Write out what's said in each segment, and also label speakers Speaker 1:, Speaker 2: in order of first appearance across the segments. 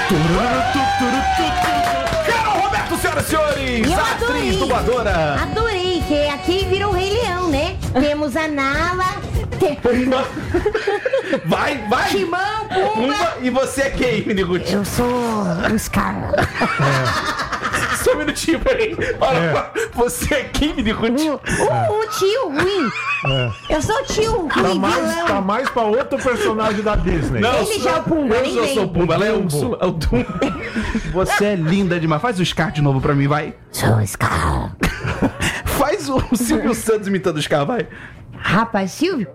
Speaker 1: Carol Roberto, senhoras e senhores,
Speaker 2: Eu
Speaker 1: atriz,
Speaker 2: adorei.
Speaker 1: dubladora.
Speaker 2: Adorei, que aqui virou o Rei Leão, né? Temos a Nala,
Speaker 1: Vai.
Speaker 2: Timão, Pumba.
Speaker 1: E você é quem, Miniguti?
Speaker 2: Eu sou o Scar.
Speaker 1: Só um minutinho, peraí. Olha, você é quem, Miniguti?
Speaker 2: O tio ruim. Eu sou o tio ruim, vilão.
Speaker 3: Tá mais pra outro personagem da Disney.
Speaker 1: Não,
Speaker 2: Ele já é o Pumba, nem
Speaker 1: eu
Speaker 2: vem.
Speaker 1: sou o Pumba, ela é o Tum. Você é linda demais. Faz o Scar de novo pra mim, vai.
Speaker 2: Sou o Scar.
Speaker 1: Faz o Silvio Santos imitando o Scar, vai.
Speaker 2: Rapaz, Silvio,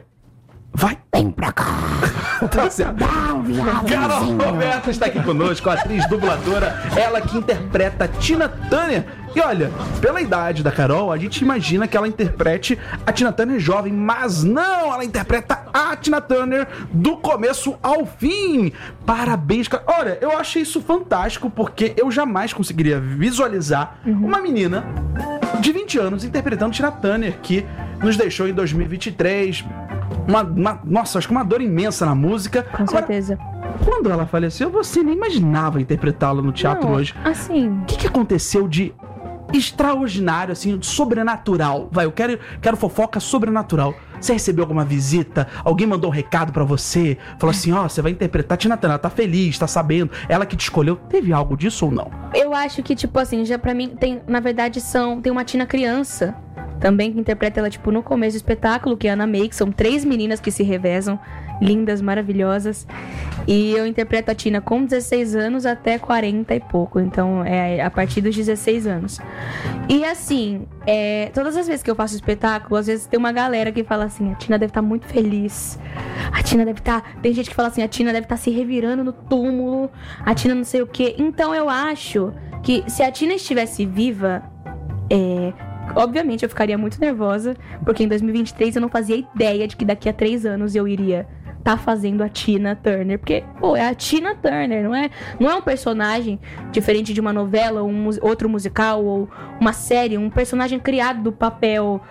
Speaker 1: Vai.
Speaker 2: vem pra cá.
Speaker 1: Tá certo.
Speaker 2: Dá um
Speaker 1: Carol
Speaker 2: viadozinho.
Speaker 1: Roberta está aqui conosco, atriz dubladora, ela que interpreta Tina Turner. E olha, pela idade da Carol, a gente imagina que ela interprete a Tina Turner jovem, mas não, ela interpreta a Tina Turner do começo ao fim. Parabéns, Carol. Olha, eu achei isso fantástico, porque eu jamais conseguiria visualizar uma menina de 20 anos interpretando Tina Turner, que nos deixou em 2023. Nossa, acho que uma dor imensa na música.
Speaker 4: Com certeza.
Speaker 1: Quando ela faleceu, você nem imaginava interpretá-la no teatro
Speaker 4: Não,
Speaker 1: hoje.
Speaker 4: assim,
Speaker 1: O que aconteceu de extraordinário, assim, de sobrenatural? Vai, eu quero fofoca sobrenatural. Você recebeu alguma visita? Alguém mandou um recado pra você? Falou assim, ó, você vai interpretar a Tina Turner, ela tá feliz, tá sabendo, ela que te escolheu. Teve algo disso ou não?
Speaker 4: eu acho que, tipo assim, já pra mim, tem, na verdade, tem uma Tina criança também que interpreta ela, tipo, no começo do espetáculo, que é a Ana May, que são 3 meninas que se revezam, lindas, maravilhosas. E eu interpreto a Tina com 16 anos até 40 e pouco, então é a partir dos 16 anos. E assim, todas as vezes que eu faço espetáculo, às vezes tem uma galera que fala assim, a Tina deve estar muito feliz, a Tina deve estar... Tem gente que fala assim, a Tina deve estar se revirando no túmulo, a Tina não sei o quê. Então eu acho que se a Tina estivesse viva, obviamente eu ficaria muito nervosa, porque em 2023 eu não fazia ideia de que daqui a 3 anos eu iria tá fazendo a Tina Turner, porque, pô, é a Tina Turner, não é um personagem diferente de uma novela, ou outro musical, ou uma série, um personagem criado do papel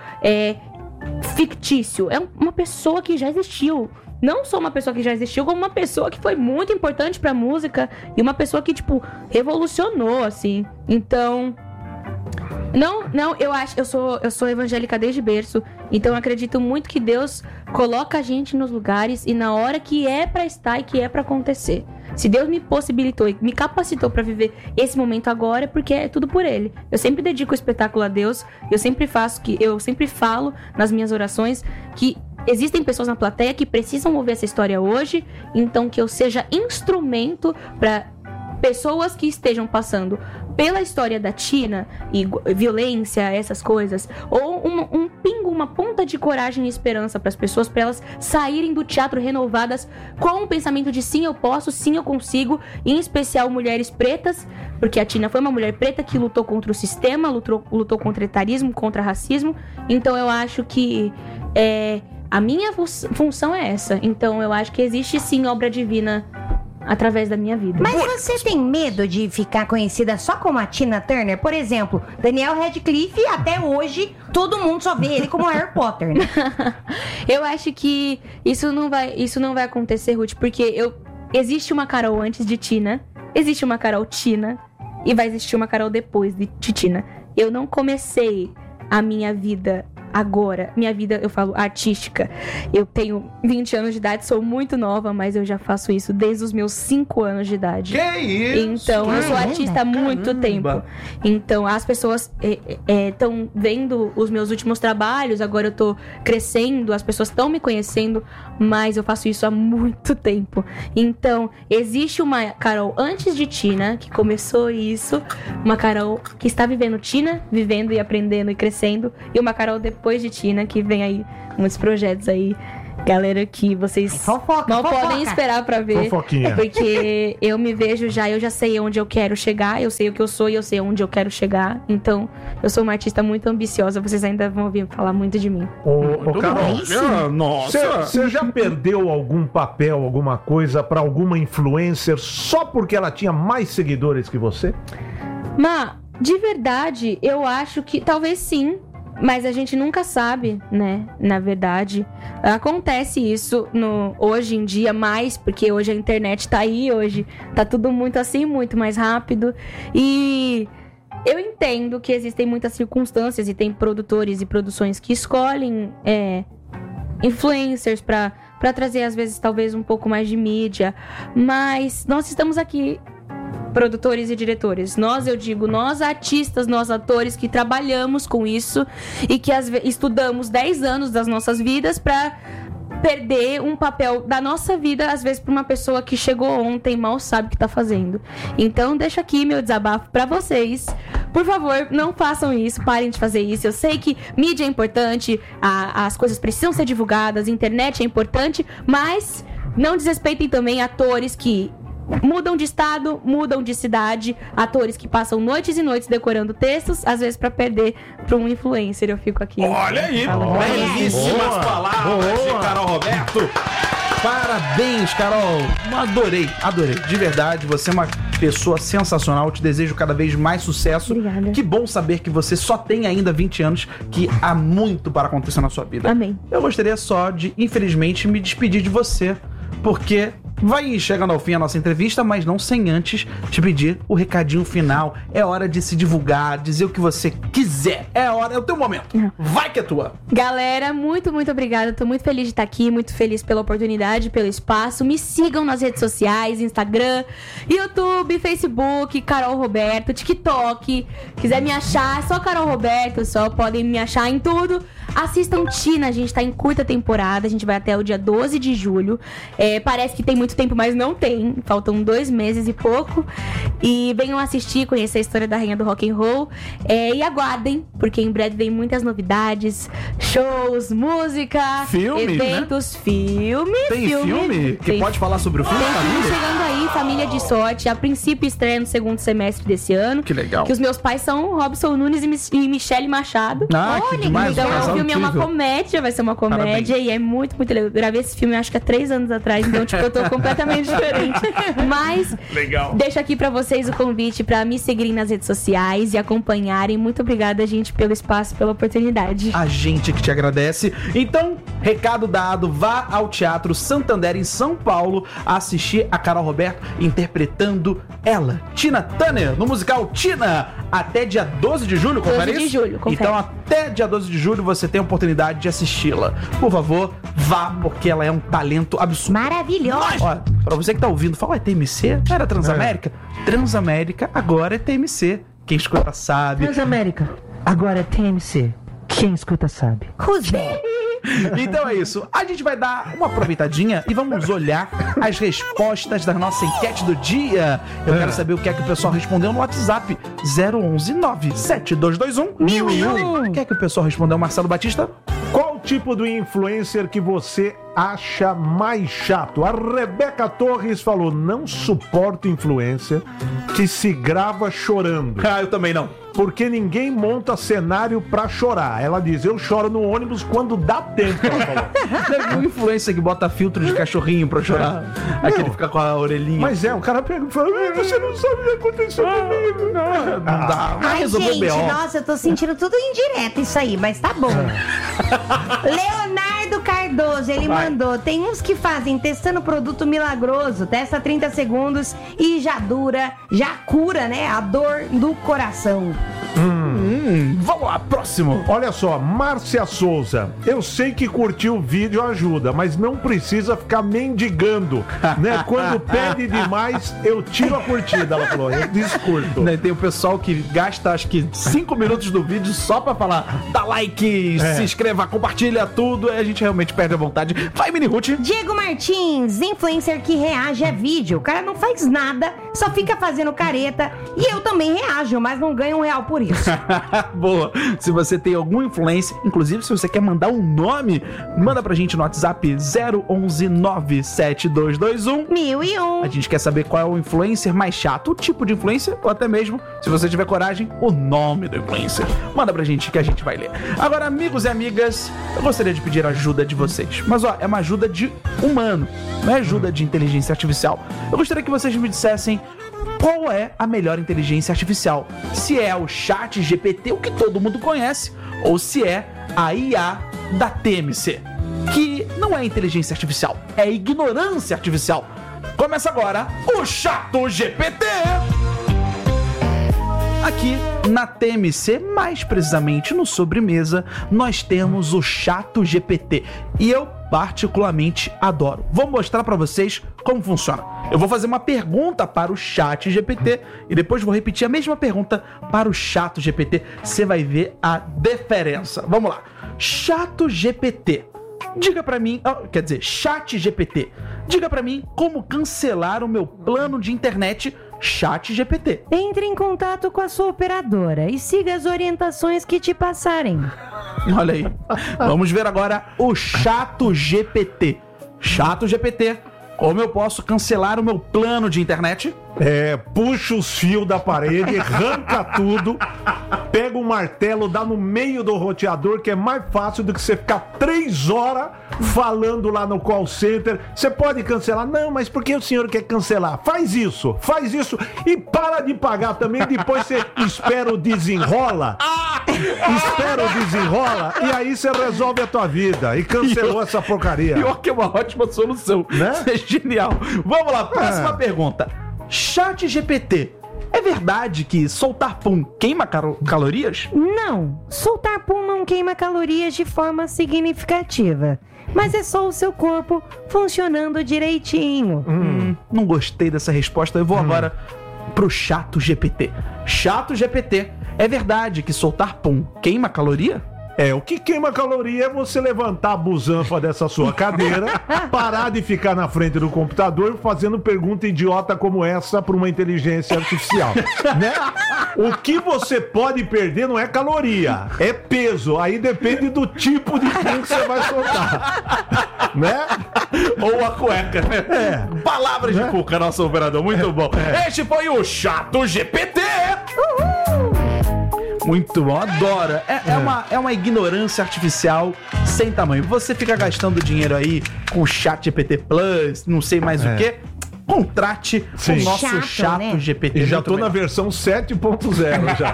Speaker 4: fictício, é uma pessoa que já existiu. Não só uma pessoa que já existiu, como uma pessoa que foi muito importante pra música, e uma pessoa que, tipo, revolucionou, assim. Então... Não, eu sou evangélica desde berço, então eu acredito muito que Deus coloca a gente nos lugares e na hora que é pra estar e que é pra acontecer. Se Deus me possibilitou e me capacitou pra viver esse momento agora, é porque é tudo por Ele. Eu sempre dedico o espetáculo a Deus, eu sempre falo nas minhas orações que existem pessoas na plateia que precisam ouvir essa história hoje, então que eu seja instrumento pra pessoas que estejam passando pela história da Tina e violência, essas coisas, ou um pingo, uma ponta de coragem e esperança para as pessoas, para elas saírem do teatro renovadas com o pensamento de sim, eu posso, sim, eu consigo, em especial mulheres pretas, porque a Tina foi uma mulher preta que lutou contra o sistema, lutou contra o etarismo, contra o racismo. Então eu acho que a minha função é essa. Então eu acho que existe sim obra divina através da minha vida.
Speaker 2: Mas você tem medo de ficar conhecida só como a Tina Turner? Por exemplo, Daniel Radcliffe, até hoje, todo mundo só vê ele como Harry Potter, né?
Speaker 4: Eu acho que isso não vai acontecer, Ruth, porque existe uma Carol antes de Tina, existe uma Carol Tina, e vai existir uma Carol depois de Tina. Eu não comecei a minha vida agora, minha vida, eu falo, artística. Eu tenho 20 anos de idade, sou muito nova, mas eu já faço isso desde os meus 5 anos de idade.
Speaker 1: Que isso?
Speaker 4: Então, eu sou artista há muito tempo. Então, as pessoas estão vendo os meus últimos trabalhos, agora eu tô crescendo, as pessoas estão me conhecendo, mas eu faço isso há muito tempo. Então, existe uma Carol antes de Tina, que começou isso, uma Carol que está vivendo Tina, vivendo e aprendendo e crescendo, e uma Carol depois de Tina, que vem aí muitos projetos aí, galera, que vocês não podem esperar pra ver.
Speaker 3: Fofoquinha.
Speaker 4: Porque eu me vejo eu já sei onde eu quero chegar, eu sei o que eu sou e eu sei onde eu quero chegar. Então, eu sou uma artista muito ambiciosa, vocês ainda vão ouvir falar muito de mim.
Speaker 3: Ô Carol,
Speaker 1: Nossa!
Speaker 3: você já perdeu algum papel, alguma coisa pra alguma influencer só porque ela tinha mais seguidores que você?
Speaker 4: Mas, de verdade, eu acho que talvez sim. Mas a gente nunca sabe, né? Na verdade, acontece isso hoje em dia mais, porque hoje a internet tá aí, hoje tá tudo muito assim, muito mais rápido. E eu entendo que existem muitas circunstâncias e tem produtores e produções que escolhem influencers pra trazer, às vezes, talvez um pouco mais de mídia. Mas nós estamos aqui, produtores e diretores. Eu digo, nós artistas, nós atores que trabalhamos com isso e que estudamos 10 anos das nossas vidas pra perder um papel da nossa vida, às vezes, pra uma pessoa que chegou ontem e mal sabe o que tá fazendo. Então, deixo aqui meu desabafo pra vocês. Por favor, não façam isso, parem de fazer isso. Eu sei que mídia é importante, as coisas precisam ser divulgadas, a internet é importante, mas não desrespeitem também atores que mudam de estado, mudam de cidade, atores que passam noites e noites decorando textos, às vezes pra perder pra um influencer. Eu fico aqui.
Speaker 1: Olha aí, belíssimas palavras de Carol Roberto. Parabéns, Carol. Adorei. De verdade, você é uma pessoa sensacional. Eu te desejo cada vez mais sucesso.
Speaker 4: Obrigada.
Speaker 1: Que bom saber que você só tem ainda 20 anos, que há muito para acontecer na sua vida.
Speaker 4: Amém.
Speaker 1: Eu gostaria só de, infelizmente, me despedir de você, porque vai chegando ao fim a nossa entrevista, mas não sem antes te pedir o recadinho final. É hora de se divulgar, dizer o que você quiser. É o teu momento. Vai que é tua.
Speaker 4: Galera, muito, muito obrigada. Tô muito feliz de estar aqui, muito feliz pela oportunidade, pelo espaço. Me sigam nas redes sociais, Instagram, YouTube, Facebook, Carol Roberto, TikTok. Quiser me achar, só Carol Roberto, podem me achar em tudo. Assistam Tina, a gente tá em curta temporada, a gente vai até o dia 12 de julho. Parece que tem muito tempo, mas não tem. Faltam 2 meses e pouco. E venham assistir, conhecer a história da rainha do rock and roll. E aguardem, porque em breve vem muitas novidades, shows, música,
Speaker 1: filmes,
Speaker 4: eventos,
Speaker 1: né?
Speaker 4: Tem
Speaker 1: filme? Que pode falar sobre o filme?
Speaker 4: Tem filme chegando aí, Família de Sorte. A princípio estreia no 2º semestre desse ano.
Speaker 1: Que legal.
Speaker 4: Que os meus pais são Robson Nunes e Michele Machado.
Speaker 1: Que demais.
Speaker 4: Então o filme é uma
Speaker 1: incrível.
Speaker 4: comédia, vai ser uma comédia.
Speaker 1: Parabéns.
Speaker 4: E é muito, muito legal. Eu gravei esse filme acho que há 3 anos atrás, então eu tô completamente diferente. Mas
Speaker 3: legal.
Speaker 4: Deixo aqui pra vocês o convite pra me seguirem nas redes sociais e acompanharem. Muito obrigada, gente, pelo espaço, pela oportunidade.
Speaker 1: A gente que te agradece. Então, recado dado, vá ao Teatro Santander em São Paulo assistir a Carol Roberto interpretando ela, Tina Turner, no musical Tina, até dia 12 de julho, confere
Speaker 4: 12 de
Speaker 1: isso?
Speaker 4: julho, confere.
Speaker 1: Então, até dia 12 de julho você tem a oportunidade de assisti-la. Por favor, vá, porque ela é um talento absurdo.
Speaker 2: Maravilhosa.
Speaker 1: Ó, pra você que tá ouvindo, fala, é TMC? Não era Transamérica? Transamérica agora é TMC. Quem escuta sabe.
Speaker 5: Transamérica, agora é TMC. Quem escuta sabe.
Speaker 2: Who's there?
Speaker 1: Então é isso. A gente vai dar uma aproveitadinha e vamos olhar as respostas da nossa enquete do dia. Eu quero saber o que é que o pessoal respondeu no WhatsApp 011 97221 1001. O que é que o pessoal respondeu, Marcelo Batista?
Speaker 3: Qual tipo de influencer que você acha mais chato? A Rebeca Torres falou: não suporto influencer que se grava chorando.
Speaker 1: Eu também não.
Speaker 3: Porque ninguém monta cenário pra chorar. Ela diz: eu choro no ônibus quando dá tempo. Ela falou.
Speaker 1: Teve um influencer que bota filtro de cachorrinho pra chorar. Aquele fica com a orelhinha.
Speaker 3: Mas o cara pega e fala: você não sabe o que aconteceu comigo.
Speaker 1: Não dá. Vai
Speaker 2: Ai,
Speaker 1: resolver
Speaker 2: gente,
Speaker 1: o BO.
Speaker 2: nossa, eu tô sentindo tudo indireto isso aí, mas tá bom. Leonardo Cardoso, ele mandou: tem uns que fazem testando produto milagroso, testa 30 segundos e já cura, né, a dor do coração.
Speaker 1: Vamos lá, próximo.
Speaker 3: Olha só, Márcia Souza. Eu sei que curtir o vídeo ajuda, mas não precisa ficar mendigando, né? Quando pede demais, eu tiro a curtida. Ela falou: eu descurto.
Speaker 1: Tem o pessoal que gasta acho que 5 minutos do vídeo só pra falar: dá like, se inscreva, compartilha tudo. E a gente realmente perde a vontade. Vai, Mini Ruth.
Speaker 2: Diego Martins, influencer que reage a vídeo. O cara não faz nada, só fica fazendo careta. E eu também reajo, mas não ganho R$1 por isso.
Speaker 1: Boa. Se você tem algum influencer, inclusive se você quer mandar um nome, manda pra gente no WhatsApp 011 97221
Speaker 2: 1001.
Speaker 1: A gente quer saber qual é o influencer mais chato, o tipo de influencer, ou até mesmo, se você tiver coragem, o nome do influencer. Manda pra gente que a gente vai ler. Agora, amigos e amigas, eu gostaria de pedir a ajuda de vocês. Mas ó, é uma ajuda de humano, não é ajuda de inteligência artificial. Eu gostaria que vocês me dissessem qual é a melhor inteligência artificial? Se é o Chat GPT, o que todo mundo conhece, ou se é a IA da TMC, que não é inteligência artificial, é ignorância artificial. Começa agora o Chato GPT! Aqui na TMC, mais precisamente no Sobremesa, nós temos o Chato GPT. E eu particularmente adoro. Vou mostrar para vocês como funciona. Eu vou fazer uma pergunta para o Chat GPT e depois vou repetir a mesma pergunta para o Chato GPT. Você vai ver a diferença. Vamos lá. Chato GPT. Diga pra mim, Chat GPT. Diga pra mim como cancelar o meu plano de internet Chat GPT.
Speaker 2: Entre em contato com a sua operadora e siga as orientações que te passarem.
Speaker 1: Olha aí. Vamos ver agora o Chato GPT. Chato GPT, como eu posso cancelar o meu plano de internet?
Speaker 3: Puxa os fios da parede, arranca tudo, pega um martelo, dá no meio do roteador, que é mais fácil do que você ficar 3 horas falando lá no call center. Você pode cancelar? Não, mas por que o senhor quer cancelar? Faz isso e para de pagar também. Depois você espera o desenrola, e aí você resolve a tua vida e cancelou essa porcaria.
Speaker 1: Pior que é uma ótima solução,
Speaker 3: né?
Speaker 1: É genial. Vamos lá, próxima pergunta. Chat GPT, é verdade que soltar pum queima calorias?
Speaker 2: Não, soltar pum não queima calorias de forma significativa. Mas é só o seu corpo funcionando direitinho.
Speaker 1: Não gostei dessa resposta. Eu vou agora pro Chato GPT. Chato GPT, é verdade que soltar pum queima caloria?
Speaker 3: O que queima caloria é você levantar a busanfa dessa sua cadeira, parar de ficar na frente do computador fazendo pergunta idiota como essa para uma inteligência artificial, né? O que você pode perder não é caloria, é peso. Aí depende do tipo de pum que você vai soltar, né?
Speaker 1: Ou a cueca, né? Palavras de cuca, nosso operador. Muito bom. Este foi o Chato GPT. Muito bom, adoro. É uma ignorância artificial sem tamanho. Você fica gastando dinheiro aí com o Chat GPT Plus, não sei mais o que. Contrate o nosso Chato GPT.
Speaker 3: E já tô na versão 7.0 já.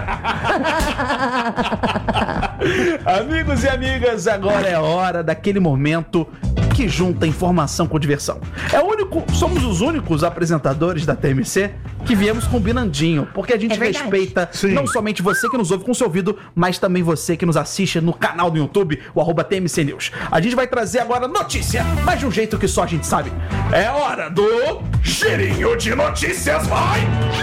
Speaker 1: Amigos e amigas, agora é hora daquele momento que junta informação com diversão. Somos os únicos apresentadores da TMC que viemos combinandinho, porque a gente respeita não somente você que nos ouve com seu ouvido, mas também você que nos assiste no canal do YouTube, o @TMC News. A gente vai trazer agora notícia, mas de um jeito que só a gente sabe. É hora do Girinho de Notícias, vai!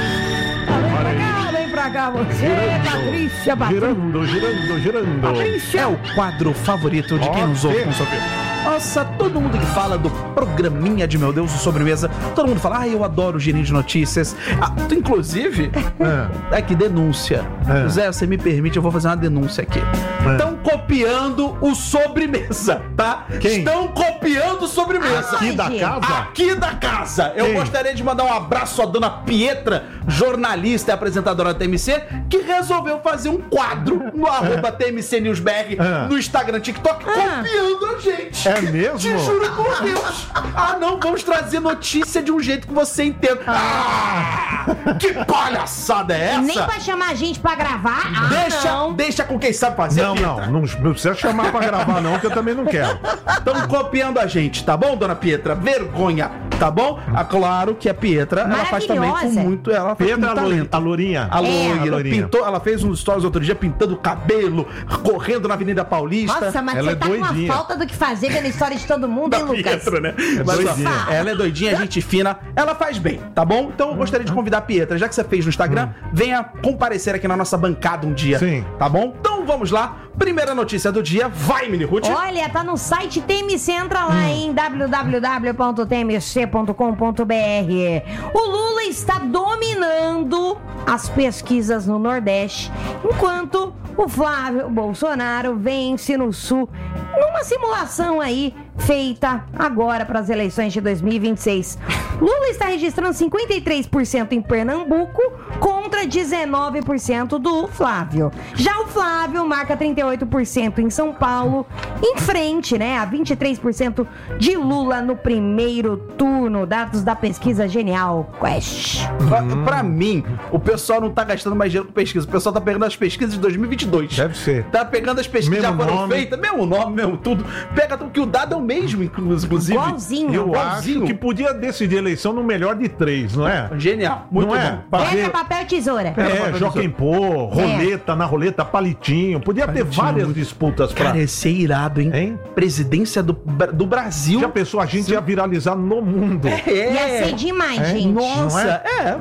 Speaker 2: Vem pra cá você, Patrícia.
Speaker 3: Girando.
Speaker 2: Patrícia.
Speaker 1: É o quadro favorito de quem nos ouve com seu ouvido. Nossa, todo mundo que fala do programinha de Meu Deus, do Sobremesa, todo mundo fala, eu adoro o Girinho de Notícias. Inclusive, que denúncia. Zé, você me permite, eu vou fazer uma denúncia aqui. Estão copiando o Sobremesa, tá?
Speaker 3: Quem?
Speaker 1: Estão copiando o Sobremesa.
Speaker 3: Aqui da casa?
Speaker 1: Aqui da casa. Eu gostaria de mandar um abraço à dona Pietra, jornalista e apresentadora da TMC, que resolveu fazer um quadro no @TMC Newsberg, no Instagram, TikTok, copiando a gente.
Speaker 3: É mesmo?
Speaker 1: Te juro por Deus. Não, vamos trazer notícia de um jeito que você entenda. Que palhaçada é essa?
Speaker 2: Nem pra chamar a gente pra gravar?
Speaker 1: Deixa com quem sabe fazer.
Speaker 3: Não precisa chamar pra gravar não, que eu também não quero.
Speaker 1: Estão copiando a gente, tá bom, dona Pietra? Vergonha, tá bom? Claro que a Pietra, ela faz também com muito... Ela faz
Speaker 3: Pietra,
Speaker 1: com talento.
Speaker 3: a Lourinha.
Speaker 1: A loira. Pintou, ela fez uns stories outro dia pintando o cabelo, correndo na Avenida Paulista.
Speaker 2: Nossa, mas
Speaker 3: ela
Speaker 2: você tá com uma falta do que fazer vendo a história de todo mundo, hein, Lucas?
Speaker 1: Pietra, né?
Speaker 3: Doidinha.
Speaker 1: Ela é doidinha, gente fina. Ela faz bem, tá bom? Então eu gostaria de convidar a Pietra, já que você fez no Instagram, venha comparecer aqui na nossa bancada um dia.
Speaker 3: Sim.
Speaker 1: Tá bom? Então vamos lá. Primeira notícia do dia. Vai, Mini Ruth.
Speaker 2: Olha, tá no site TMC, entra lá em www.tmc.com.br. O Lula está dominando as pesquisas no Nordeste, enquanto o Flávio Bolsonaro vence no Sul numa simulação aí feita agora para as eleições de 2026. Lula está registrando 53% em Pernambuco contra 19% do Flávio. Já o Flávio marca 38% em São Paulo, em frente, né, a 23% de Lula no primeiro turno. Dados da pesquisa Genial Quest.
Speaker 1: Pra mim, o pessoal não tá gastando mais dinheiro com pesquisa. O pessoal tá pegando as pesquisas de 2022.
Speaker 3: Deve ser.
Speaker 1: Tá pegando as pesquisas que já
Speaker 3: Mesmo
Speaker 1: foram
Speaker 3: nome.
Speaker 1: feitas, mesmo nome, mesmo tudo. Pega tudo, que o dado é o mesmo, inclusive.
Speaker 2: Igualzinho.
Speaker 3: Eu acho que podia decidir a eleição no melhor de 3, não é?
Speaker 1: Genial, muito
Speaker 3: não é?
Speaker 1: bom.
Speaker 3: Pra
Speaker 2: Pega
Speaker 3: ver-
Speaker 2: papel e tesoura.
Speaker 3: Joaquim Pô, roleta, na roleta, palitinho. Podia ter várias disputas pra...
Speaker 1: Cara, ia ser irado, hein?
Speaker 3: Hein?
Speaker 1: Presidência do Brasil.
Speaker 3: Já pensou, a gente ia viralizar no mundo.
Speaker 2: Ia ser demais, gente.
Speaker 1: Nossa,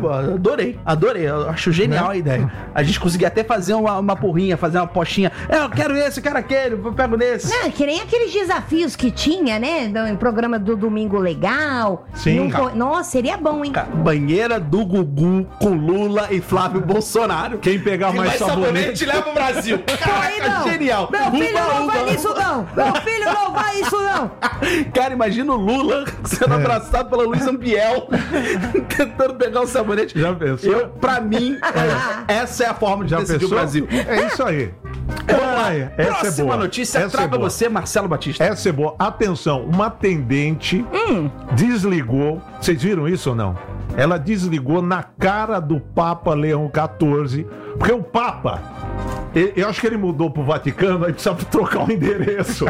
Speaker 1: adorei. Eu acho genial a ideia. A gente conseguia até fazer uma porrinha, fazer uma postinha. Eu quero esse, eu quero aquele, eu pego nesse.
Speaker 2: Não, que nem aqueles desafios que tinha, né? No programa do Domingo Legal.
Speaker 3: Sim.
Speaker 2: Nossa, seria bom, hein?
Speaker 1: Cara, banheira do Gugu com Lula e Flávio Bolsonaro.
Speaker 3: Quem pegar
Speaker 1: Que
Speaker 3: mais sabonete...
Speaker 1: leva o Brasil.
Speaker 2: Aí não.
Speaker 1: Caraca, genial.
Speaker 2: Meu filho não
Speaker 1: Uba.
Speaker 2: vai nisso, não. Meu filho não vai isso, não.
Speaker 1: Cara, imagina o Lula sendo abraçado pela Luiz Ambiel, tentando pegar o sabonete.
Speaker 3: Já pensou?
Speaker 1: Pra mim, essa é a forma de
Speaker 3: Já
Speaker 1: decidir
Speaker 3: pensou?
Speaker 1: o Brasil.
Speaker 3: É isso aí.
Speaker 1: Vamos lá.
Speaker 3: Ai, essa é
Speaker 1: Próxima
Speaker 3: boa.
Speaker 1: notícia,
Speaker 3: Essa é
Speaker 1: traga
Speaker 3: boa.
Speaker 1: você, Marcelo Batista.
Speaker 3: Essa é boa. Atenção, uma atendente desligou. Vocês viram isso ou não? Ela desligou na cara do Papa Leão XIV, porque o Papa, eu acho que ele mudou pro Vaticano, aí precisa trocar o endereço. Né?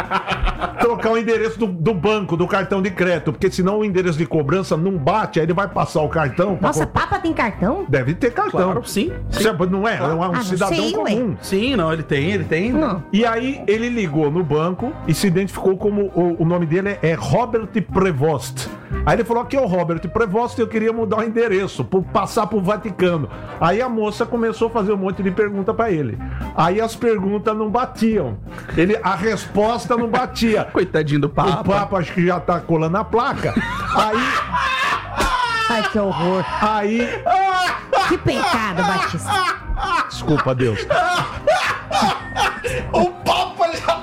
Speaker 3: Trocar o endereço do banco, do cartão de crédito, porque senão o endereço de cobrança não bate, aí ele vai passar o cartão. pra
Speaker 2: Nossa,
Speaker 3: co-
Speaker 2: Papa tem cartão?
Speaker 3: Deve ter cartão.
Speaker 1: Claro, sim.
Speaker 3: Você não é? É um
Speaker 2: não
Speaker 3: cidadão
Speaker 2: sei, ué.
Speaker 3: comum.
Speaker 1: Sim, não, ele tem.
Speaker 2: Não.
Speaker 3: E aí ele ligou no banco e se identificou como o nome dele é Robert Prevost. Aí ele falou: aqui é o Robert Prevost, eu queria mudar o endereço, passar pro Vaticano. Aí a moça começou a fazer um monte de pergunta pra ele. Aí as perguntas não batiam. A resposta não batia.
Speaker 1: Coitadinho do
Speaker 3: O
Speaker 1: Papa.
Speaker 3: Papa acho que já tá colando a placa.
Speaker 2: Ai, que horror.
Speaker 3: Aí.
Speaker 2: Que pecado, Batista.
Speaker 3: Desculpa, Deus.
Speaker 1: O Papa já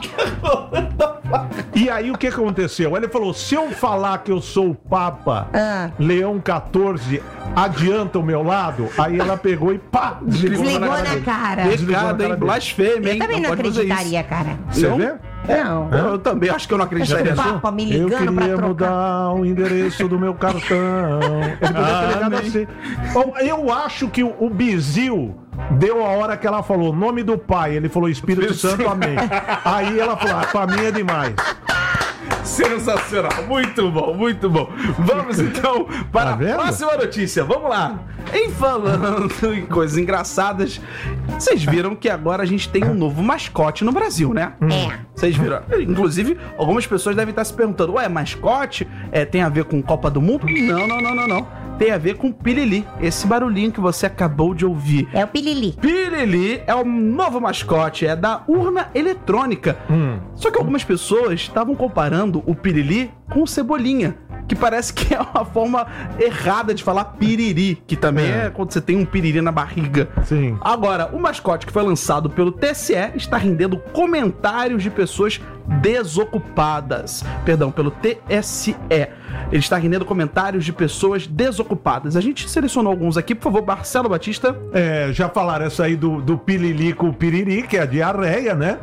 Speaker 3: E aí o que aconteceu? Ele falou: se eu falar que eu sou o Papa Leão XIV, adianta o meu lado? Aí ela pegou e pá,
Speaker 2: Desligou na
Speaker 3: dele.
Speaker 2: cara.
Speaker 3: Desligou na
Speaker 1: Pecado,
Speaker 3: cara
Speaker 1: hein?
Speaker 3: dele.
Speaker 1: Blasfêmia,
Speaker 2: Eu
Speaker 1: hein?
Speaker 2: também não
Speaker 1: pode fazer
Speaker 2: acreditaria, cara.
Speaker 3: Você
Speaker 1: Não?
Speaker 3: vê?
Speaker 2: Não.
Speaker 1: isso. Eu também acho que eu não acreditaria.
Speaker 2: O Papa me ligando
Speaker 3: Eu
Speaker 2: pra
Speaker 3: queria
Speaker 2: trocar.
Speaker 3: mudar o endereço do meu cartão. Ele podia ter ligado assim. Bom, eu acho que o Bizil deu a hora que ela falou nome do pai. Ele falou Espírito Santo, amém. Aí ela falou: pra mim é demais.
Speaker 1: Sensacional, muito bom, muito bom. Vamos então para
Speaker 3: Tá
Speaker 1: a
Speaker 3: vendo?
Speaker 1: próxima notícia. Vamos lá. Em falando em coisas engraçadas, vocês viram que agora a gente tem um novo mascote no Brasil, né? Vocês viram? Inclusive, algumas pessoas devem estar se perguntando: ué, mascote tem a ver com Copa do Mundo? Não. Tem a ver com Pirili, esse barulhinho que você acabou de ouvir.
Speaker 2: É o Pilili.
Speaker 1: Pirili é o novo mascote, é da urna eletrônica. Só que algumas pessoas estavam comparando o Pirili com o Cebolinha, que parece que é uma forma errada de falar piriri, que também é quando você tem um piriri na barriga.
Speaker 3: Sim.
Speaker 1: Agora, o mascote que foi lançado pelo TSE está rendendo comentários de pessoas desocupadas. Perdão, pelo TSE. Ele está rendendo comentários de pessoas desocupadas. A gente selecionou alguns aqui, por favor, Marcelo Batista.
Speaker 3: Já falaram essa aí do pilili com o piriri, que é a diarreia, né?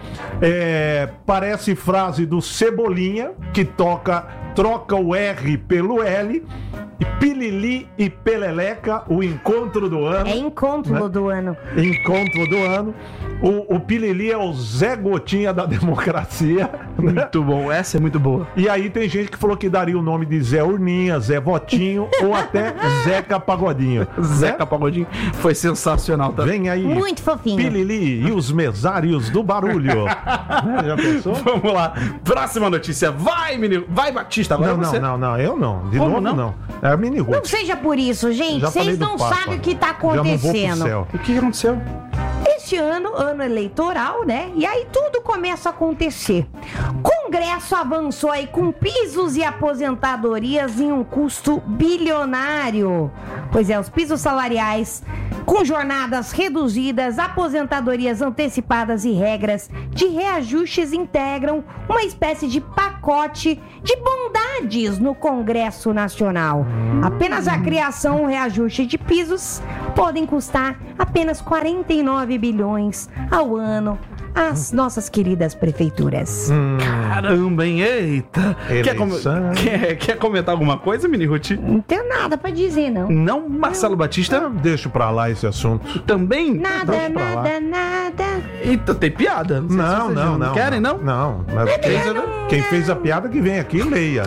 Speaker 3: Parece frase do Cebolinha, que troca o R pelo L. E Pilili e Peleleca, o encontro do ano.
Speaker 2: É encontro
Speaker 3: Né?
Speaker 2: do ano.
Speaker 3: Encontro do ano. O Pilili é o Zé Gotinha da democracia. Né?
Speaker 1: Muito bom, essa é muito boa.
Speaker 3: E aí tem gente que falou que daria o nome de Zé Urninha, Zé Votinho ou até Zeca Pagodinho.
Speaker 1: Zeca Pagodinho foi sensacional também.
Speaker 3: Vem aí.
Speaker 2: Muito fofinho.
Speaker 3: Pilili e os mesários do barulho. Né? Já pensou?
Speaker 1: Vamos lá, próxima notícia. Vai, menino. Vai, Batista, agora você.
Speaker 3: Não, eu não. De
Speaker 1: Como
Speaker 3: novo,
Speaker 1: não?
Speaker 3: É a Mini Ruth.
Speaker 2: Não seja por isso, gente.
Speaker 3: Já falei
Speaker 2: Vocês
Speaker 3: do
Speaker 2: não
Speaker 3: Papa.
Speaker 2: sabem o que tá
Speaker 3: Já não vou pro
Speaker 2: acontecendo.
Speaker 3: céu.
Speaker 1: O que aconteceu?
Speaker 2: Este ano eleitoral, né? E aí tudo começa a acontecer. Congresso avançou aí com pisos e aposentadorias em um custo bilionário. Pois é, os pisos salariais Com jornadas reduzidas, aposentadorias antecipadas e regras de reajustes integram uma espécie de pacote de bondades no Congresso Nacional. Apenas a criação ou reajuste de pisos podem custar apenas 49 bilhões ao ano às nossas queridas prefeituras.
Speaker 1: Caramba, hein? Eita.
Speaker 3: Eleição.
Speaker 1: Quer comentar alguma coisa, Mini Ruth?
Speaker 2: Não tenho nada pra dizer, não.
Speaker 1: Não, Marcelo Batista?
Speaker 3: Deixa pra lá esse assunto.
Speaker 1: Também?
Speaker 2: Nada,
Speaker 3: Deixa pra lá.
Speaker 2: nada.
Speaker 1: Eita, tem piada? Sei se
Speaker 3: Não,
Speaker 1: vocês
Speaker 3: não.
Speaker 1: Querem, não?
Speaker 3: Não. Mas quem fez a piada que vem aqui, leia.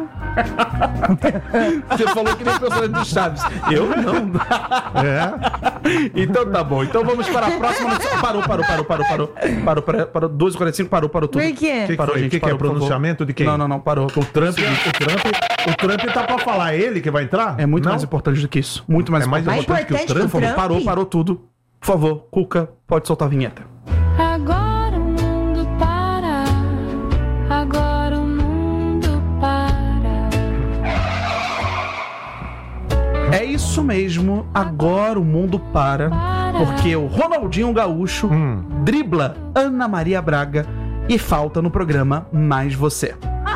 Speaker 1: Você falou que nem personagem do Chaves. Eu não.
Speaker 3: É.
Speaker 1: Então tá bom. Então vamos para a próxima notícia. Parou. 12h45, parou tudo.
Speaker 2: Por quê?
Speaker 3: Que
Speaker 1: Parou,
Speaker 3: foi?
Speaker 1: gente,
Speaker 3: Que
Speaker 1: parou,
Speaker 3: é
Speaker 1: por favor.
Speaker 3: pronunciamento de quem?
Speaker 1: Não, parou.
Speaker 3: O Trump tá pra falar. É ele que vai entrar?
Speaker 1: É muito
Speaker 3: Não?
Speaker 1: mais importante do que isso. Muito mais
Speaker 3: É mais
Speaker 1: importante.
Speaker 2: Mais
Speaker 3: importante que o
Speaker 2: importante que o
Speaker 3: Trump?
Speaker 2: Trump?
Speaker 1: Parou tudo. Por favor, Cuca, pode soltar a vinheta.
Speaker 6: Agora o mundo para. Agora o mundo para.
Speaker 1: É isso mesmo, agora o mundo para, porque o Ronaldinho Gaúcho dribla Ana Maria Braga e falta no programa Mais Você.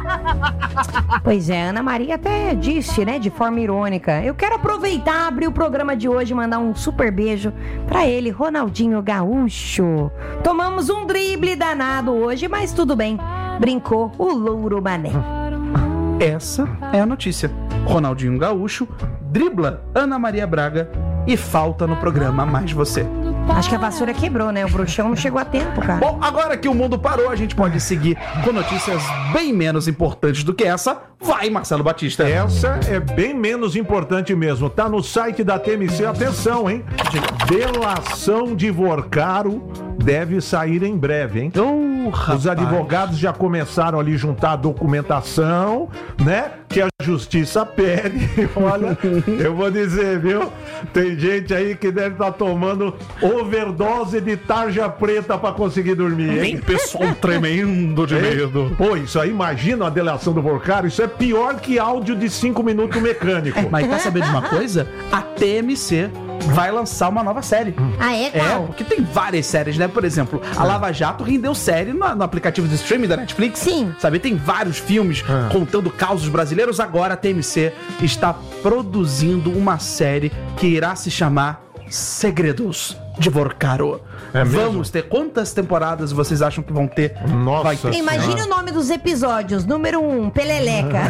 Speaker 2: Pois é, Ana Maria até disse, né, de forma irônica. Eu quero aproveitar, abrir o programa de hoje e mandar um super beijo pra ele, Ronaldinho Gaúcho. Tomamos um drible danado hoje, mas tudo bem. Brincou o Louro Mané.
Speaker 1: Essa é a notícia. Ronaldinho Gaúcho dribla Ana Maria Braga e falta no programa Mais Você.
Speaker 2: Acho que a vassoura quebrou, né? O bruxão não chegou a tempo, cara.
Speaker 1: Bom, agora que o mundo parou, a gente pode seguir com notícias bem menos importantes do que essa. Vai, Marcelo Batista.
Speaker 3: Essa é bem menos importante mesmo. Tá no site da TMC. Atenção, hein? Delação de Vorcaro deve sair em breve, hein? Os advogados já começaram ali juntar a documentação, né? Que a justiça pede. Olha, eu vou dizer, viu? Tem gente aí que deve estar tomando overdose de tarja preta pra conseguir dormir, hein?
Speaker 1: Tem pessoal tremendo de medo.
Speaker 3: Pô, isso aí, imagina a delação do Vorcaro, isso é pior que áudio de 5 minutos mecânico.
Speaker 1: Mas quer saber de uma coisa? A TMC vai lançar uma nova série.
Speaker 2: Ah, é,
Speaker 1: É,
Speaker 2: qual?
Speaker 1: porque tem várias séries, né? Por exemplo, a Lava Jato rendeu série no aplicativo de streaming da Netflix.
Speaker 2: Sim.
Speaker 1: Sabe, tem vários filmes contando causos brasileiros. Agora a TMC está produzindo uma série que irá se chamar Segredos de Vorcaro.
Speaker 3: É mesmo?
Speaker 1: Vamos ter quantas temporadas vocês acham que vão ter?
Speaker 3: Nossa
Speaker 1: Vai ter.
Speaker 2: Imagine o nome dos episódios. Número 1, Peleleca.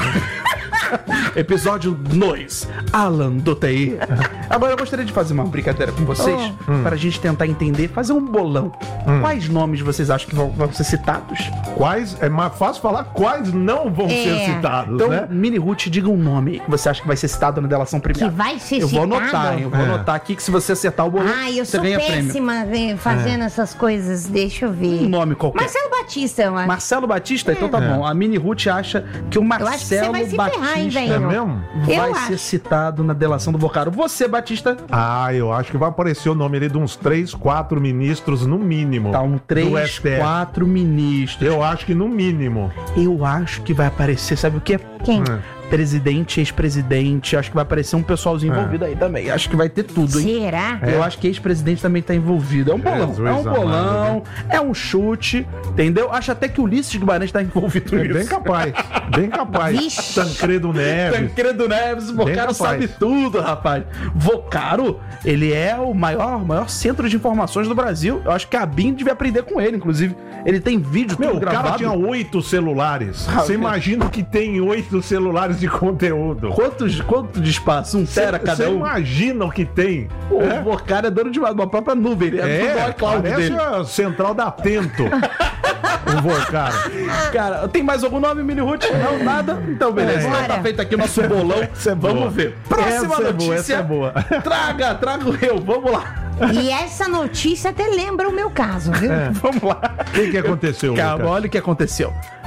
Speaker 1: Episódio 2, Alan do TI. Agora eu gostaria de fazer uma brincadeira com vocês para a gente tentar entender, fazer um bolão. Quais nomes vocês acham que vão ser citados?
Speaker 3: Quais, é mais fácil falar quais não vão ser citados,
Speaker 1: Então,
Speaker 3: né?
Speaker 1: Mini Ruth, diga um nome que você acha que vai ser citado na delação premiada.
Speaker 2: Que vai ser
Speaker 1: Eu vou
Speaker 2: citado?
Speaker 1: anotar, hein? Eu vou anotar aqui que se você acertar o bolão,
Speaker 2: Ai, eu
Speaker 1: você
Speaker 2: sou
Speaker 1: ganha prêmio.
Speaker 2: péssima fazendo essas coisas. Deixa eu ver.
Speaker 1: Um nome qualquer.
Speaker 2: Marcelo Batista, eu acho.
Speaker 1: Marcelo Batista? Então tá bom. A Mini Ruth acha que o
Speaker 2: acho que você
Speaker 1: Marcelo
Speaker 2: vai se
Speaker 1: Batista
Speaker 2: ferrar, hein, velho?
Speaker 3: É mesmo?
Speaker 1: vai
Speaker 2: Eu
Speaker 1: ser
Speaker 2: acho.
Speaker 1: citado na delação do Vorcaro. Você, Batista,
Speaker 3: Ah, eu acho que vai aparecer o nome ali de uns 3, 4 ministros no mínimo.
Speaker 1: tá um
Speaker 3: do
Speaker 1: 3,
Speaker 3: STF.
Speaker 1: 4 ministros.
Speaker 3: Eu acho que no mínimo.
Speaker 1: Eu acho que vai aparecer, sabe o quê?
Speaker 2: Quem?
Speaker 1: Presidente, ex-presidente. Acho que vai aparecer um pessoalzinho envolvido aí também. Acho que vai ter tudo, hein?
Speaker 2: Será?
Speaker 1: Eu acho que ex-presidente também tá envolvido. É um bolão,
Speaker 3: Jesus
Speaker 1: é um bolão,
Speaker 3: amado,
Speaker 1: é um chute, entendeu? Acho até que o Ulisses Guimarães tá envolvido
Speaker 3: É
Speaker 1: nisso.
Speaker 3: bem capaz. Bem capaz.
Speaker 2: Vixe.
Speaker 3: Tancredo Neves.
Speaker 1: Tancredo Neves, o Vocaro
Speaker 3: capaz.
Speaker 1: sabe tudo, rapaz. Vocaro, ele é o maior centro de informações do Brasil. Eu acho que a BIM devia aprender com ele, inclusive. Ele tem vídeo
Speaker 3: Meu,
Speaker 1: tudo
Speaker 3: o cara
Speaker 1: gravado.
Speaker 3: tinha 8 celulares.
Speaker 1: Ah,
Speaker 3: Você
Speaker 1: meu.
Speaker 3: imagina que tem 8 celulares de conteúdo.
Speaker 1: Quanto de espaço? 1 tera cada
Speaker 3: Você
Speaker 1: um?
Speaker 3: imagina o que tem.
Speaker 1: O Vocaro é dono de uma própria nuvem. Ele é do iCloud
Speaker 3: parece
Speaker 1: dele.
Speaker 3: a central da Atento. O Vorcaro.
Speaker 1: Cara, tem mais algum nome, Mini Ruth? Não, nada? Então, beleza.
Speaker 2: Bora.
Speaker 1: Tá feito aqui o nosso bolão.
Speaker 3: Essa é boa.
Speaker 1: Vamos ver. Próxima
Speaker 3: Essa é boa,
Speaker 1: notícia.
Speaker 3: essa é boa.
Speaker 1: Traga o eu. Vamos lá.
Speaker 2: E essa notícia até lembra o meu caso, viu?
Speaker 1: Vamos lá.
Speaker 3: O que aconteceu,
Speaker 1: Calma,
Speaker 3: Lucas?
Speaker 1: olha o que aconteceu.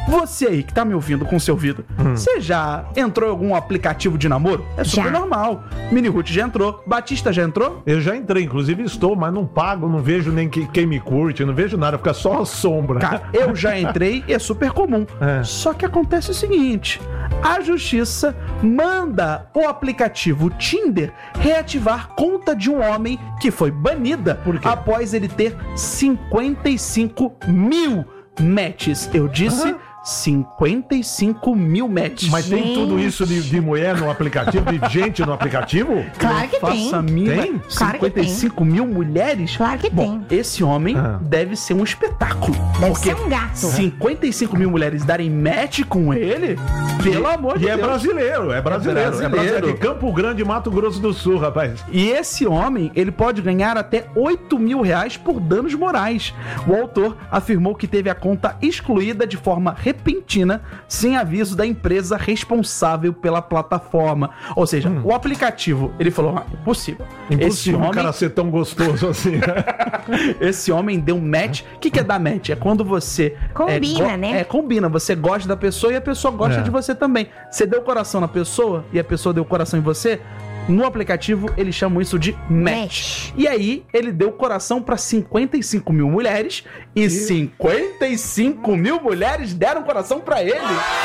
Speaker 1: Você aí que tá me ouvindo com seu ouvido, você já entrou em algum aplicativo de namoro? É super
Speaker 2: Já.
Speaker 1: normal. Mini Ruth já entrou. Batista já entrou?
Speaker 3: Eu já entrei, inclusive estou, mas não pago, não vejo nem quem me curte, não vejo nada, fica só a sombra.
Speaker 1: Cara, eu já entrei e é super comum.
Speaker 3: É.
Speaker 1: Só que acontece o seguinte: a justiça manda o aplicativo Tinder reativar conta de um homem que foi banida após ele ter 55 mil matches. Eu disse 55 mil matches.
Speaker 3: Mas tem tudo isso de mulher no aplicativo, de gente no aplicativo?
Speaker 2: Claro que tem.
Speaker 1: Faça a mínima.
Speaker 3: Tem?
Speaker 2: Claro que tem.
Speaker 1: 55 mil mulheres?
Speaker 2: Claro que
Speaker 1: Bom,
Speaker 2: tem.
Speaker 1: esse homem deve ser um espetáculo.
Speaker 2: Deve
Speaker 1: porque
Speaker 2: ser um gato.
Speaker 1: 55 mil mulheres darem match com ele? Pelo amor de
Speaker 3: E é
Speaker 1: Deus.
Speaker 3: brasileiro. É de Campo Grande, Mato Grosso do Sul, rapaz.
Speaker 1: E esse homem, ele pode ganhar até 8 mil reais por danos morais. O autor afirmou que teve a conta excluída de forma repentina, sem aviso da empresa responsável pela plataforma. Ou seja, o aplicativo, ele falou, impossível. Esse
Speaker 3: Impossível
Speaker 1: homem,
Speaker 3: o cara ser tão gostoso assim.
Speaker 1: esse homem deu um match. O que é dar match? É quando você...
Speaker 2: Combina, né?
Speaker 1: Combina. Você gosta da pessoa e a pessoa gosta de você também. Você deu coração na pessoa e a pessoa deu coração em você. No aplicativo, eles chamam isso de match. E aí, ele deu coração pra 55 mil mulheres e 55 mil mulheres deram coração pra ele.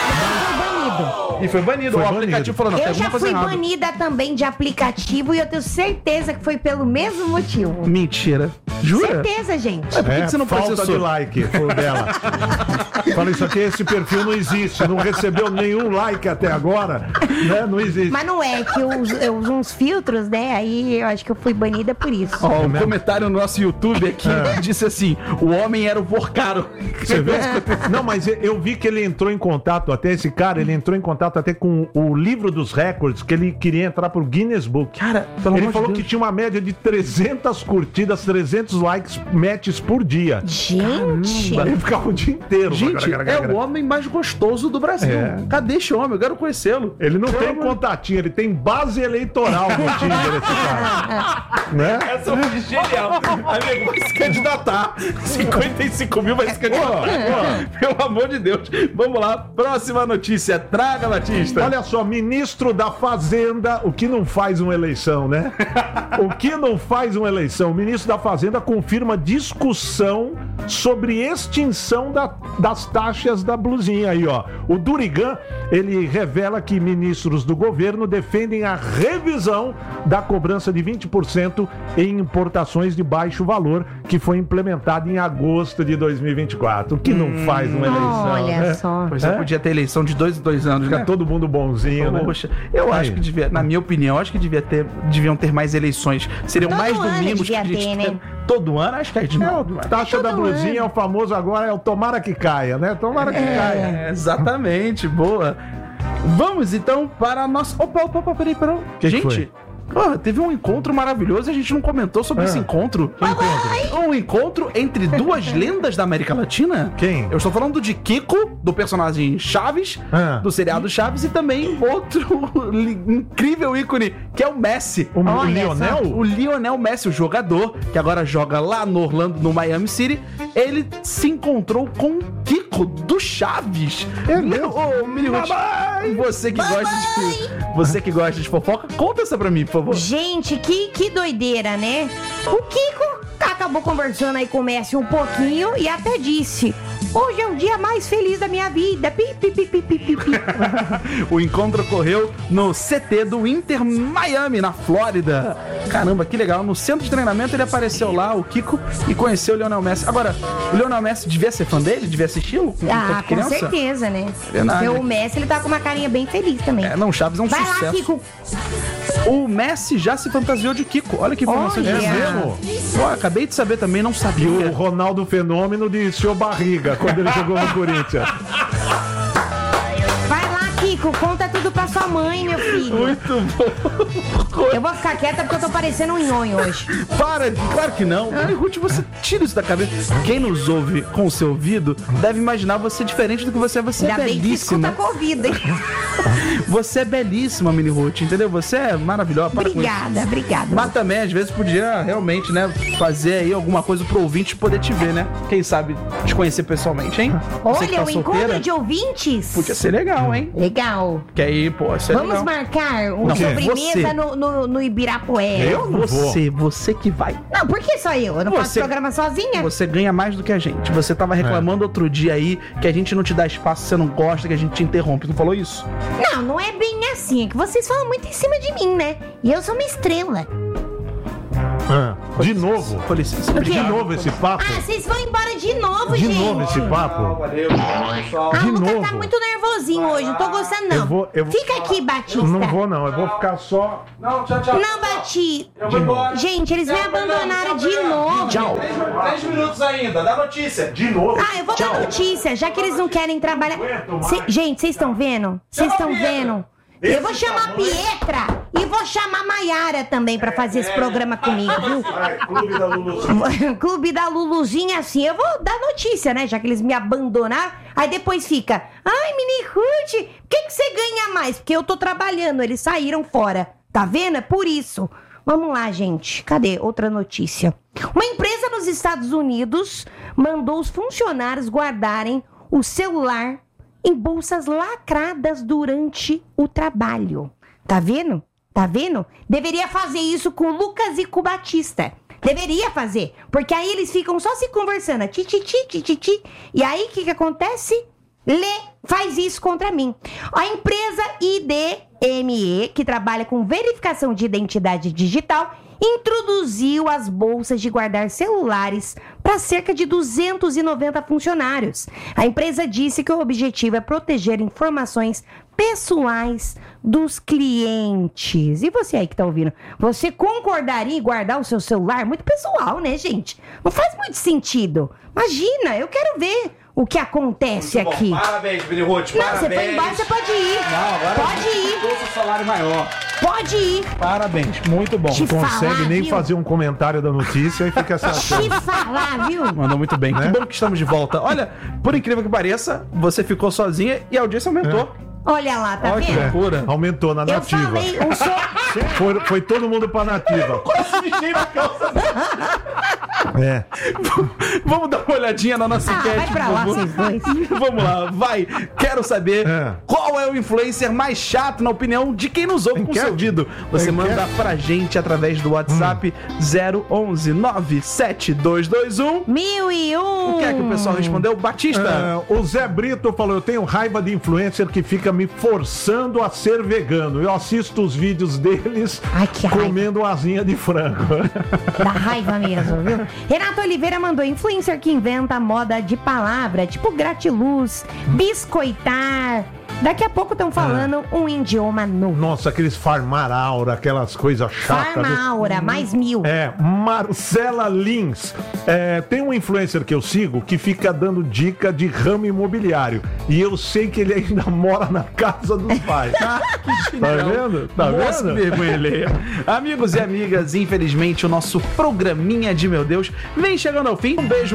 Speaker 1: E foi banido.
Speaker 3: Foi
Speaker 1: O
Speaker 3: banido.
Speaker 1: aplicativo falou, não, tem
Speaker 2: Eu já
Speaker 1: alguma coisa
Speaker 2: fui
Speaker 1: errada.
Speaker 2: banida também de aplicativo e eu tenho certeza que foi pelo mesmo motivo.
Speaker 1: Mentira. Jura?
Speaker 2: Certeza, gente.
Speaker 1: Por que você não
Speaker 3: falta
Speaker 1: processou?
Speaker 3: de like foi dela. Fala isso aqui, esse perfil não existe, não recebeu nenhum like até agora, né? Não existe.
Speaker 2: Mas não é que eu uso uns filtros, né? Aí eu acho que eu fui banida por isso.
Speaker 1: Ó, um comentário no nosso YouTube aqui disse assim: o homem era o porcaro.
Speaker 3: Você vê? Não, mas eu vi que ele entrou em contato, até esse cara, ele entrou em contato até com o livro dos recordes, que ele queria entrar pro Guinness Book.
Speaker 1: Cara, pelo
Speaker 3: Ele
Speaker 1: amor
Speaker 3: falou
Speaker 1: de
Speaker 3: que
Speaker 1: Deus.
Speaker 3: tinha uma média de 300 curtidas, 300 likes, matches por dia.
Speaker 2: Gente,
Speaker 3: Ele ficava o dia inteiro.
Speaker 1: Gente, é o homem mais gostoso do Brasil.
Speaker 3: É.
Speaker 1: Cadê esse homem? Eu quero conhecê-lo.
Speaker 3: Ele não
Speaker 1: Pelo
Speaker 3: tem
Speaker 1: amor-
Speaker 3: contatinho, ele tem base eleitoral no Tinder, esse cara. Né?
Speaker 1: Essa foi genial. Amigo, vai se candidatar. 55 mil vai se candidatar. Pelo amor de Deus. Vamos lá. Próxima notícia. Traga, Batista.
Speaker 3: Olha só, ministro da Fazenda, o que não faz uma eleição, né? O que não faz uma eleição? O ministro da Fazenda confirma discussão sobre extinção das taxas da blusinha aí, ó. O Durigan, ele revela que ministros do governo defendem a revisão da cobrança de 20% em importações de baixo valor, que foi implementada em agosto de 2024. O que não faz uma eleição,
Speaker 2: olha
Speaker 3: né?
Speaker 2: só.
Speaker 1: Pois é, podia ter eleição de 2 em 2 anos,
Speaker 3: Fica
Speaker 1: né?
Speaker 3: todo mundo bonzinho, né?
Speaker 1: Poxa, eu acho que devia, na minha opinião, acho que deviam ter mais eleições. Seriam
Speaker 2: Todo
Speaker 1: mais
Speaker 2: ano
Speaker 1: domingos que
Speaker 2: devia
Speaker 1: a gente
Speaker 2: ter, né?
Speaker 1: tem. Todo ano, acho que a gente não.
Speaker 3: Taxa da blusinha é o famoso agora, é o tomara que caia, né? Tomara que caia.
Speaker 1: É, exatamente, boa. Vamos então para a nossa. Opa, peraí.
Speaker 3: Que
Speaker 1: gente,
Speaker 3: foi?
Speaker 1: teve um encontro maravilhoso e a gente não comentou sobre esse encontro. Um encontro entre duas lendas da América Latina?
Speaker 3: Quem?
Speaker 1: Eu estou falando de Kiko, do personagem Chaves, do seriado Chaves, e também outro incrível ícone, que é o Messi.
Speaker 3: O
Speaker 2: Olha
Speaker 3: Lionel?
Speaker 1: O Lionel Messi, o jogador, que agora joga lá no Orlando, no Miami City, ele se encontrou com o Kiko do Chaves.
Speaker 3: É mesmo?
Speaker 1: Ô, Mini Ruth, você que gosta de fofoca, conta essa pra mim, por favor.
Speaker 2: Gente, que doideira, né? O Kiko acabou conversando aí com o Messi um pouquinho e até disse: hoje é o dia mais feliz da minha vida. Pi, pi, pi, pi, pi, pi, pi.
Speaker 1: O encontro ocorreu no CT do Inter Miami, na Flórida. Caramba, que legal. No centro de treinamento ele apareceu lá, o Kiko, e conheceu o Lionel Messi. Agora, o Lionel Messi devia ser fã dele? Devia assistir-lo?
Speaker 2: Ah, com
Speaker 1: criança?
Speaker 2: certeza, né?
Speaker 1: Verdade.
Speaker 2: Porque o Messi, ele tá com uma carinha bem feliz também.
Speaker 1: Não, Chaves é um
Speaker 2: Vai
Speaker 1: sucesso.
Speaker 2: lá, Kiko.
Speaker 1: O Messi já se fantasiou de Kiko. Olha que informação
Speaker 2: Olha.
Speaker 1: de
Speaker 3: mesmo?
Speaker 1: Pô, acabei de saber também, não
Speaker 3: E
Speaker 1: sabia.
Speaker 3: o Ronaldo Fenômeno de seu barriga quando ele jogou no Corinthians.
Speaker 2: Vai lá, Kiko, conta tudo pra a sua mãe, meu filho.
Speaker 1: Muito bom.
Speaker 2: Eu vou ficar quieta porque eu tô parecendo um nhonho hoje.
Speaker 1: Para, claro que não. Ruth, você tira isso da cabeça. Quem nos ouve com o seu ouvido deve imaginar você diferente do que você é. Você é
Speaker 2: Ainda bem que você
Speaker 1: belíssima.
Speaker 2: escuta Covid, hein?
Speaker 1: Você é belíssima, Mini Ruth, entendeu? Você é maravilhosa. Para com isso.
Speaker 2: Obrigada.
Speaker 1: Mas também, às vezes, podia realmente, né, fazer aí alguma coisa pro ouvinte poder te ver, né? Quem sabe te conhecer pessoalmente, hein? Você que
Speaker 2: Olha,
Speaker 1: tá
Speaker 2: o encontro
Speaker 1: solteira,
Speaker 2: de ouvintes.
Speaker 1: podia ser legal, hein?
Speaker 2: Legal.
Speaker 1: Que aí, pô, isso é
Speaker 2: Vamos
Speaker 1: legal.
Speaker 2: marcar uma
Speaker 1: Não,
Speaker 2: sobremesa
Speaker 1: você.
Speaker 2: no Ibirapuera.
Speaker 3: Eu não vou.
Speaker 1: Você que vai.
Speaker 2: Não, por que só eu? Eu não faço
Speaker 1: Você-
Speaker 2: programa sozinha?
Speaker 1: Você ganha mais do que a gente. Você tava reclamando outro dia aí que a gente não te dá espaço, você não gosta, que a gente te interrompe. Não falou isso?
Speaker 2: Não é bem assim. É que vocês falam muito em cima de mim, né? E eu sou uma estrela.
Speaker 3: De novo.
Speaker 1: Com licença.
Speaker 2: O quê?
Speaker 3: De novo esse papo.
Speaker 2: Ah, vocês vão embora de novo,
Speaker 3: De
Speaker 2: gente.
Speaker 3: novo esse papo.
Speaker 1: Valeu, pessoal.
Speaker 2: Ah,
Speaker 3: de
Speaker 2: o Lucas tá
Speaker 3: novo.
Speaker 2: muito nervosinho hoje. Não tô gostando, não.
Speaker 3: Eu vou-
Speaker 2: Fica aqui, Batista.
Speaker 3: Não vou, não. Eu vou ficar só.
Speaker 1: Não, tchau, tchau.
Speaker 2: Não, Batista.
Speaker 1: Eu vou embora.
Speaker 2: Gente, eles me abandonaram de novo.
Speaker 1: Tchau. 3 minutos ainda, dá notícia.
Speaker 3: De novo.
Speaker 2: Ah, eu vou dar notícia, já que eles não querem trabalhar. Gente, vocês estão vendo? Vocês estão vendo? Eu vou chamar a Pietra e vou chamar a Maiara também pra fazer esse programa comigo, viu?
Speaker 3: Vai, Clube da Lulu.
Speaker 2: Clube da Luluzinha, assim, eu vou dar notícia, né? Já que eles me abandonaram. Aí depois fica, ai, Mini Ruth, por que você ganha mais? Porque eu tô trabalhando, eles saíram fora. Tá vendo? É por isso. Vamos lá, gente. Cadê outra notícia? Uma empresa nos Estados Unidos mandou os funcionários guardarem o celular em bolsas lacradas durante o trabalho. Tá vendo? Tá vendo? Deveria fazer isso com o Lucas e com o Batista. Deveria fazer. Porque aí eles ficam só se conversando. Ti, ti, ti, ti, ti, ti. E aí, o que acontece? Faz isso contra mim. A empresa IDME, que trabalha com verificação de identidade digital, introduziu as bolsas de guardar celulares para cerca de 290 funcionários. A empresa disse que o objetivo é proteger informações pessoais dos clientes. E você aí que tá ouvindo, você concordaria em guardar o seu celular? Muito pessoal, né, gente? Não faz muito sentido. Imagina, eu quero ver o que acontece aqui.
Speaker 1: Parabéns, Mini Ruth.
Speaker 2: Não, você foi embora, você pode ir.
Speaker 1: Não, agora
Speaker 2: Pode ir.
Speaker 1: trouxe o salário maior.
Speaker 2: Pode ir.
Speaker 1: Parabéns, muito bom.
Speaker 2: Te
Speaker 3: Não consegue
Speaker 2: falar,
Speaker 3: nem
Speaker 2: viu?
Speaker 3: fazer um comentário da notícia e fica se achando.
Speaker 2: Te falar, viu?
Speaker 1: Mandou muito bem. Que
Speaker 3: Né?
Speaker 1: bom que estamos de volta. Olha, por incrível que pareça, você ficou sozinha e a audiência aumentou.
Speaker 2: Olha lá, tá
Speaker 1: Olha que
Speaker 2: vendo?
Speaker 1: loucura.
Speaker 3: Aumentou na
Speaker 2: Eu
Speaker 3: nativa.
Speaker 2: falei,
Speaker 3: Foi todo mundo pra nativa. É.
Speaker 1: Vamos dar uma olhadinha na nossa enquete,
Speaker 2: vai pra
Speaker 1: por
Speaker 2: lá,
Speaker 1: favor.
Speaker 2: vocês dois.
Speaker 1: Vamos lá, vai. Quero saber
Speaker 3: É.
Speaker 1: qual é o influencer mais chato, na opinião de quem nos ouve com
Speaker 3: Enquete?
Speaker 1: seu ouvido. Você
Speaker 3: Enquete?
Speaker 1: manda pra gente através do WhatsApp 011 97221.
Speaker 2: 1001.
Speaker 1: O que é que o pessoal respondeu? Batista.
Speaker 3: O Zé Brito falou: eu tenho raiva de influencer que fica me forçando a ser vegano. Eu assisto os vídeos deles
Speaker 2: Ai, que raiva.
Speaker 3: comendo asinha de frango.
Speaker 2: Dá raiva mesmo, viu? Renato Oliveira mandou influencer que inventa moda de palavra, tipo gratiluz, biscoitar. Daqui a pouco estão falando um idioma novo.
Speaker 3: Nossa, aqueles farmar aura, aquelas coisas chatas.
Speaker 2: Farma Aura, mais 1000.
Speaker 3: Marcela Lins. Tem um influencer que eu sigo que fica dando dica de ramo imobiliário. E eu sei que ele ainda mora na casa dos pais. Tá vendo? Tá
Speaker 1: Nossa,
Speaker 3: vendo?
Speaker 1: vergonha alheia. Amigos e amigas, infelizmente o nosso programinha de meu Deus vem chegando ao fim. Um beijo